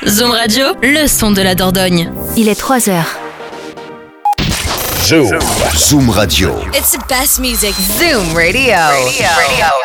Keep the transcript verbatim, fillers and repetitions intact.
Zoom Radio, le son de la Dordogne. Il est trois heures. Zoom. Zoom Radio. It's the best music. Zoom Radio. Radio. Radio.